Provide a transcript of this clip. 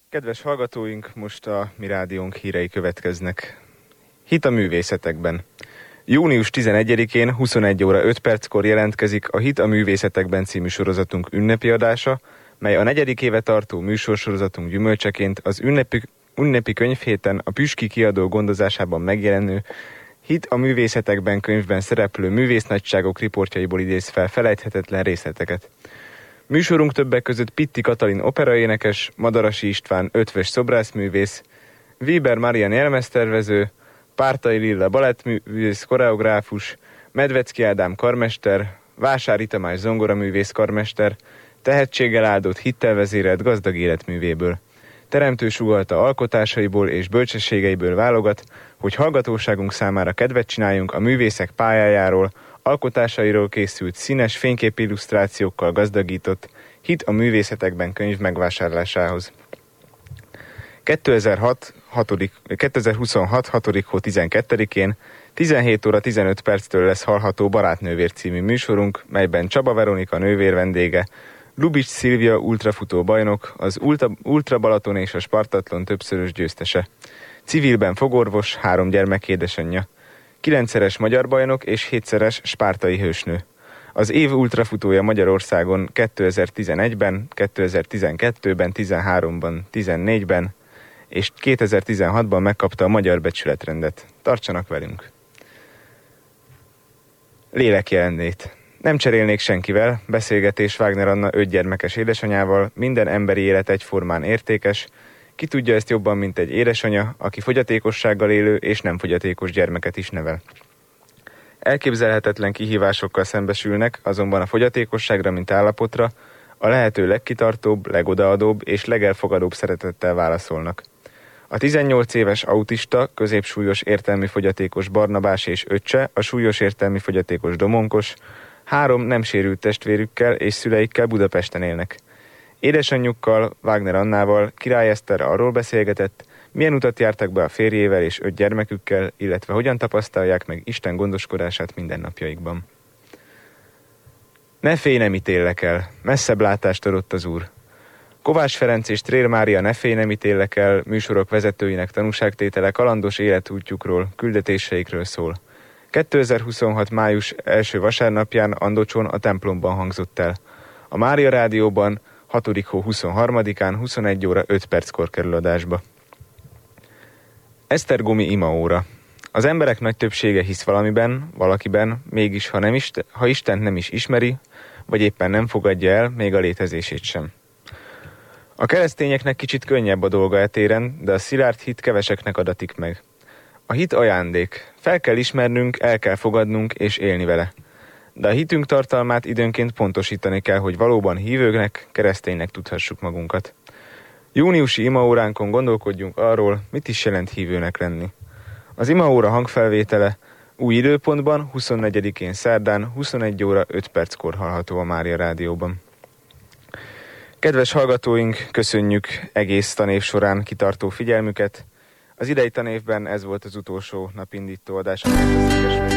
Kedves hallgatóink, most a mi rádiónk hírei következnek. Hit a művészetekben. Június 11-én 21 óra 5 perckor jelentkezik a Hit a művészetekben című sorozatunk ünnepi adása, mely a 4. éve tartó műsorsorozatunk gyümölcseként az ünnepi könyvhéten a Püski kiadó gondozásában megjelenő Hit a művészetekben könyvben szereplő művésznagyságok riportjaiból idéz fel felejthetetlen részleteket. Műsorunk többek között Pitti Katalin operaénekes, Madarasi István ötvös szobrászművész, Weber Marian jelmeztervező, Pártai Lilla balettművész koreográfus, Medvecki Ádám karmester, Vásári Tamás zongoraművész karmester, tehetséggel áldott hittel vezérelt gazdag életművéből. Teremtő sugallta alkotásaiból és bölcsességeiből válogat, hogy hallgatóságunk számára kedvet csináljunk a művészek pályájáról, alkotásairól készült színes fényképillusztrációkkal gazdagított Hit a művészetekben könyv megvásárlásához. 2026. 6. hó 12-én 17 óra 15 perctől lesz hallható Barátnővér című műsorunk, melyben Csaba Veronika nővér vendége, Lubics Szilvia ultrafutó bajnok, az Ultra Balaton és a Spartatlon többszörös győztese. Civilben fogorvos, 3 gyermek édesanyja. 9-szeres magyar bajnok és 7-szeres spártai hősnő. Az év ultrafutója Magyarországon 2011-ben, 2012-ben, 13-ban, 14-ben és 2016-ban megkapta a magyar becsületrendet. Tartsanak velünk! Lélekjelennét. Nem cserélnék senkivel, beszélgetés Wagner Anna 5 gyermekes édesanyával, minden emberi élet egyformán értékes, ki tudja ezt jobban, mint egy édesanya, aki fogyatékossággal élő és nem fogyatékos gyermeket is nevel. Elképzelhetetlen kihívásokkal szembesülnek, azonban a fogyatékosságra, mint állapotra, a lehető legkitartóbb, legodaadóbb és legelfogadóbb szeretettel válaszolnak. A 18 éves autista, középsúlyos értelmi fogyatékos Barnabás és öccse, a súlyos értelmi fogyatékos Domonkos, 3 nem sérült testvérükkel és szüleikkel Budapesten élnek. Édesanyjukkal, Wagner Annával Király Eszter arról beszélgetett, milyen utat jártak be a férjével és 5 gyermekükkel, illetve hogyan tapasztalják meg Isten gondoskodását mindennapjaikban. Ne félj, nem ítéllek el, messzebb látást adott az Úr. Kovács Ferenc és Trél Mária Ne félj, nem ítéllek el műsorok vezetőinek tanúságtétele kalandos életútjukról, küldetéseikről szól. 2026. május első vasárnapján Andocson a templomban hangzott el. A Mária Rádióban 6. hó 23-án 21 óra 5 perckor kerül adásba. Esztergomi imaóra. Az emberek nagy többsége hisz valamiben, valakiben, mégis ha Istent nem is ismeri, vagy éppen nem fogadja el, még a létezését sem. A keresztényeknek kicsit könnyebb a dolga etéren, de a szilárd hit keveseknek adatik meg. A hit ajándék. Fel kell ismernünk, el kell fogadnunk és élni vele. De a hitünk tartalmát időnként pontosítani kell, hogy valóban hívőknek, kereszténynek tudhassuk magunkat. Júniusi imaóránkon gondolkodjunk arról, mit is jelent hívőnek lenni. Az imaóra hangfelvétele új időpontban, 24-én szerdán, 21 óra 5 perckor hallható a Mária Rádióban. Kedves hallgatóink, köszönjük egész tanév során kitartó figyelmüket. Az idei tanévben ez volt az utolsó napindító adás.